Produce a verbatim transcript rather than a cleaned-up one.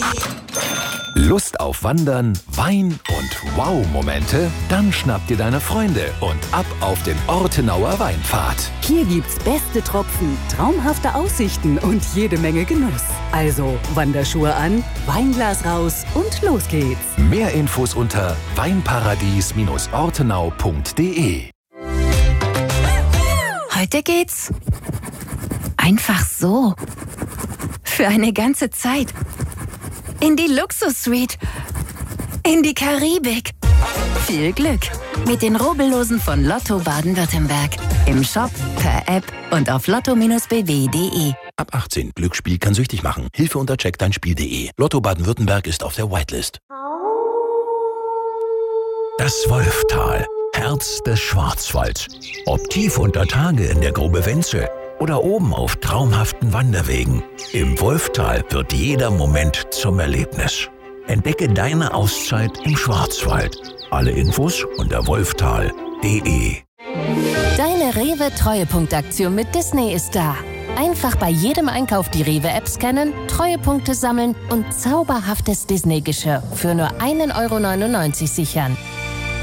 Lust auf Wandern, Wein und Wow-Momente? Dann schnapp dir deine Freunde und ab auf den Ortenauer Weinpfad. Hier gibt's beste Tropfen, traumhafte Aussichten und jede Menge Genuss. Also Wanderschuhe an, Weinglas raus und los geht's. Mehr Infos unter weinparadies ortenau punkt de. Heute geht's einfach so. Für eine ganze Zeit. In die Luxus-Suite. In die Karibik. Viel Glück mit den Rubbellosen von Lotto Baden-Württemberg. Im Shop, per App und auf lotto b w punkt de. Ab achtzehn. Glücksspiel kann süchtig machen. Hilfe unter check dein Spiel punkt de. Lotto Baden-Württemberg ist auf der Whitelist. Das Wolftal, Herz des Schwarzwalds. Ob tief unter Tage in der Grube Wenzel oder oben auf traumhaften Wanderwegen. Im Wolftal wird jeder Moment zum Erlebnis. Entdecke deine Auszeit im Schwarzwald. Alle Infos unter wolftal punkt de. Deine Rewe-Treuepunktaktion mit Disney ist da. Einfach bei jedem Einkauf die Rewe-App scannen, Treuepunkte sammeln und zauberhaftes Disney-Geschirr für nur ein Euro neunundneunzig sichern.